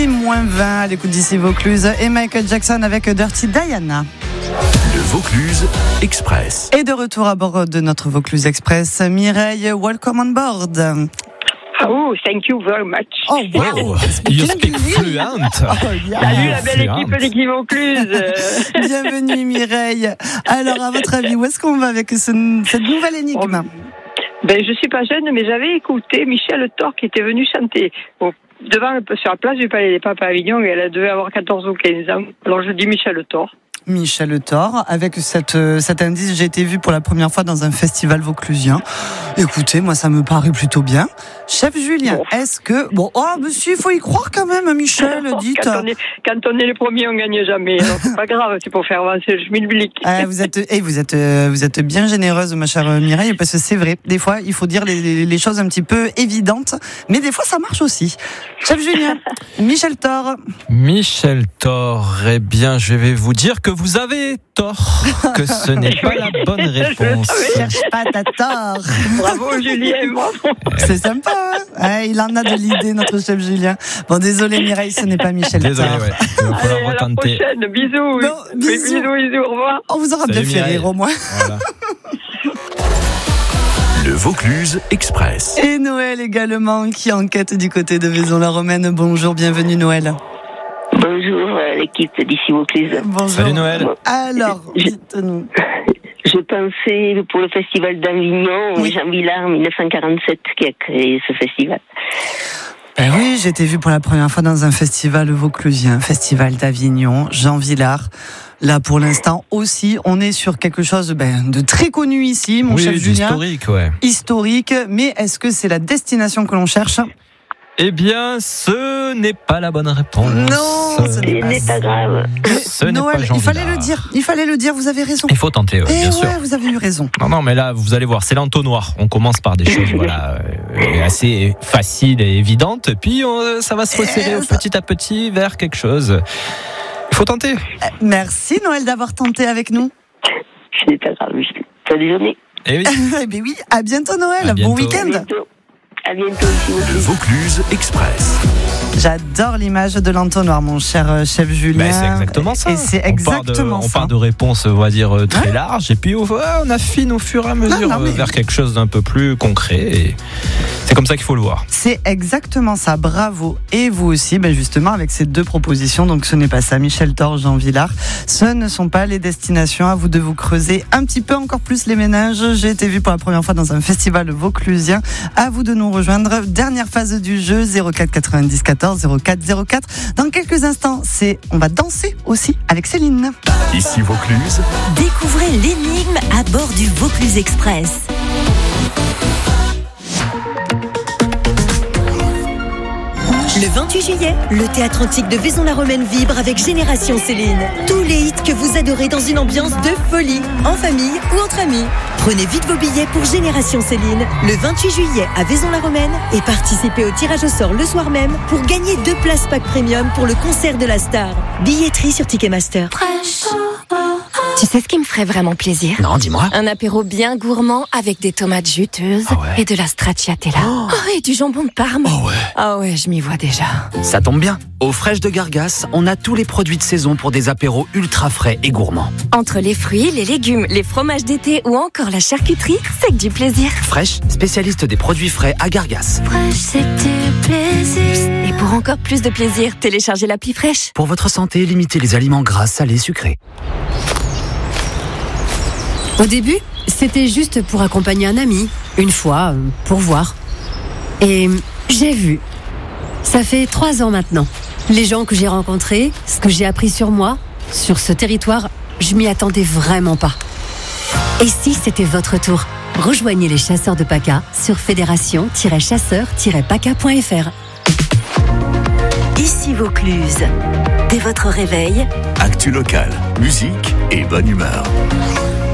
-20 à l'écoute d'ici Vaucluse et Michael Jackson avec Dirty Diana. Le Vaucluse Express. Et de retour à bord de notre Vaucluse Express, Mireille, welcome on board. Oh, thank you very much. Oh, wow. You speak fluent. Salut la belle équipe d'équipe Vaucluse. Bienvenue Mireille. Alors, à votre avis, où est-ce qu'on va avec cette nouvelle énigme? Je suis pas jeune, mais j'avais écouté Michel Thor qui était venu chanter sur la place du Palais des Papes à Avignon, et elle devait avoir 14 ou 15 ans. Alors je dis Michel Thor. Michel Thor, avec cet indice, j'ai été vu pour la première fois dans un festival vauclusien. Écoutez, moi ça me paraît plutôt bien. Chef Julien, est-ce que... monsieur, il faut y croire quand même, Michel, dites. Quand on est les premiers, on gagne jamais. Alors c'est pas grave, c'est pour faire avancer le schmilblick. Vous êtes bien généreuse, ma chère Mireille, parce que c'est vrai, des fois, il faut dire les choses un petit peu évidentes, mais des fois ça marche aussi. Chef Julien, Michel Thor. Michel Thor, eh bien, je vais vous dire que vous avez tort, que ce n'est pas la bonne réponse. Cherche pas ta tort. Bravo Julien, bravo. C'est sympa, hein, il en a de l'idée, notre chef Julien. Bon, désolé Mireille, ce n'est pas Michel Thor. Désolé, ouais. Il va falloir à retenter. La prochaine, bisous. Non, bisous, au revoir. On vous aura Salut, bien fait rire au moins. Voilà. Le Vaucluse Express. Et Noël également, qui enquête du côté de Vaison-la-Romaine. Bonjour, bienvenue Noël. Bonjour l'équipe d'ici Vaucluse. Bonjour. Salut Noël. Alors, dites-nous. Je pensais pour le festival d'Avignon, Jean Villard, 1947, qui a créé ce festival. Oui, j'ai été vu pour la première fois dans un festival vauclusien, festival d'Avignon, Jean Villard. Là, pour l'instant aussi, on est sur quelque chose de très connu ici, mon chef Julien. Historique, ouais. Historique, mais est-ce que c'est la destination que l'on cherche ? Eh bien, ce n'est pas la bonne réponse. Non, ce n'est pas grave. Ce n'est Noël, pas Jean il fallait Villard. le dire, vous avez raison. Il faut tenter, bien sûr. Vous avez eu raison. Non, mais là, vous allez voir, c'est l'entonnoir. On commence par des choses assez faciles et évidentes, puis ça va se resserrer petit à petit vers quelque chose. Il faut tenter. Merci Noël d'avoir tenté avec nous. C'est pas grave, bonne journée. Eh oui. Eh oui, à bientôt Noël, À bientôt. bon week-end. À bientôt ici Le Vaucluse Express. J'adore l'image de l'entonnoir, mon cher chef Julien. C'est exactement ça. Et c'est exactement ça. On part de réponses, on va dire, très larges, et puis on affine au fur et à mesure vers quelque chose d'un peu plus concret. Et c'est comme ça qu'il faut le voir. C'est exactement ça, bravo. Et vous aussi, justement, avec ces deux propositions, donc ce n'est pas ça, Michel Thor, Jean Villard, ce ne sont pas les destinations. À vous de vous creuser un petit peu encore plus les ménages. J'ai été vu pour la première fois dans un festival vauclusien. À vous de nous rejoindre. Dernière phase du jeu, 04 90 14 04 04. Dans quelques instants, on va danser aussi avec Céline. Ici Vaucluse. Découvrez l'énigme à bord du Vaucluse Express. Le 28 juillet, le théâtre antique de Vaison-la-Romaine vibre avec Génération Céline. Tous les hits que vous adorez dans une ambiance de folie, en famille ou entre amis. Prenez vite vos billets pour Génération Céline, le 28 juillet à Vaison-la-Romaine, et participez au tirage au sort le soir même pour gagner 2 places pack premium pour le concert de la star. Billetterie sur Ticketmaster. Tu sais ce qui me ferait vraiment plaisir ? Non, dis-moi. Un apéro bien gourmand avec des tomates juteuses et de la stracciatella. Et du jambon de Parme. Ah ouais, je m'y vois déjà. Ça tombe bien. Aux Fraîches de Gargas, on a tous les produits de saison pour des apéros ultra frais et gourmands. Entre les fruits, les légumes, les fromages d'été ou encore la charcuterie, c'est que du plaisir. Fraîche, spécialiste des produits frais à Gargas. Fraîche, c'est du plaisir. Et pour encore plus de plaisir, téléchargez l'appli Fraîche. Pour votre santé, limitez les aliments gras, salés, sucrés. Au début, c'était juste pour accompagner un ami, une fois, pour voir. Et j'ai vu. Ça fait 3 ans maintenant. Les gens que j'ai rencontrés, ce que j'ai appris sur moi, sur ce territoire, je m'y attendais vraiment pas. Et si c'était votre tour ? Rejoignez les chasseurs de PACA sur fédération-chasseurs-paca.fr. Ici Vaucluse. Dès votre réveil, Actu locale, musique et bonne humeur.